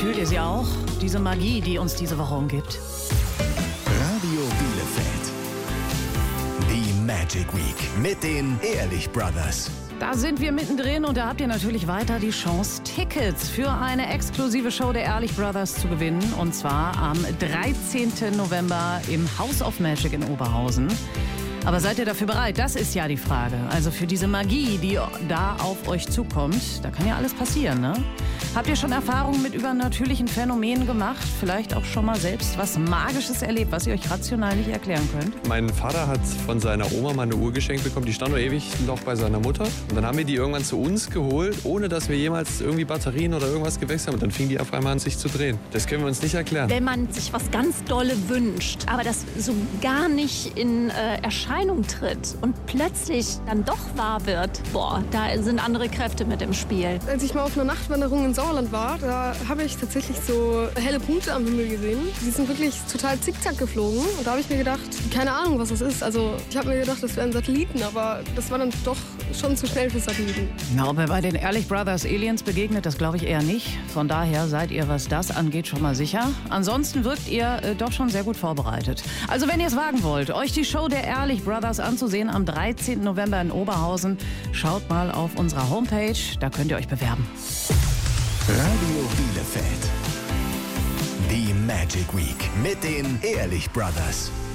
Fühlt ihr sie auch? Diese Magie, die uns diese Woche umgibt. Radio Bielefeld. Die Magic Week mit den Ehrlich Brothers. Da sind wir mittendrin und da habt ihr natürlich weiter die Chance, Tickets für eine exklusive Show der Ehrlich Brothers zu gewinnen. Und zwar am 13. November im House of Magic in Oberhausen. Aber seid ihr dafür bereit? Das ist ja die Frage. Also für diese Magie, die da auf euch zukommt, da kann ja alles passieren, ne? Habt ihr schon Erfahrungen mit übernatürlichen Phänomenen gemacht? Vielleicht auch schon mal selbst was Magisches erlebt, was ihr euch rational nicht erklären könnt? Mein Vater hat von seiner Oma mal eine Uhr geschenkt bekommen. Die stand nur ewig noch bei seiner Mutter. Und dann haben wir die irgendwann zu uns geholt, ohne dass wir jemals irgendwie Batterien oder irgendwas gewechselt haben. Und dann fing die auf einmal an, sich zu drehen. Das können wir uns nicht erklären. Wenn man sich was ganz Dolle wünscht, aber das so gar nicht in Erscheinung tritt und plötzlich dann doch wahr wird, da sind andere Kräfte mit im Spiel. Als ich mal auf einer Nachtwanderung in Sauerland war, da habe ich tatsächlich so helle Punkte am Himmel gesehen. Die sind wirklich total zickzack geflogen. Und da habe ich mir gedacht, keine Ahnung, was das ist. Also ich habe mir gedacht, das wären Satelliten, aber das war dann doch schon zu schnell für Satelliten. Na, ob ihr bei den Ehrlich Brothers Aliens begegnet, das glaube ich eher nicht. Von daher seid ihr, was das angeht, schon mal sicher. Ansonsten wirkt ihr doch schon sehr gut vorbereitet. Also wenn ihr es wagen wollt, euch die Show der Ehrlich Brothers anzusehen am 13. November in Oberhausen, schaut mal auf unserer Homepage, da könnt ihr euch bewerben. Radio Bielefeld. Die Magic Week mit den Ehrlich Brothers.